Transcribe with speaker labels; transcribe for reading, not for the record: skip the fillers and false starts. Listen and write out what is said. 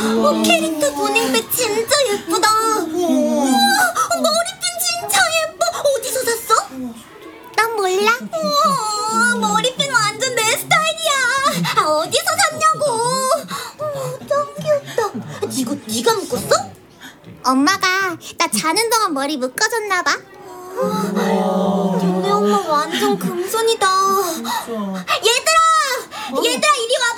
Speaker 1: 캐릭터 보냉배 진짜 예쁘다. 우와, 머리핀 진짜 예뻐. 어디서 샀어? 난 몰라. 우와, 머리핀 완전 내 스타일이야. 어디서 샀냐고. 짱 귀엽다. 이거 네가 묶었어? 엄마가 나 자는 동안 머리 묶어줬나 봐. 너네 엄마 완전 금손이다. 얘들아 이리 와봐.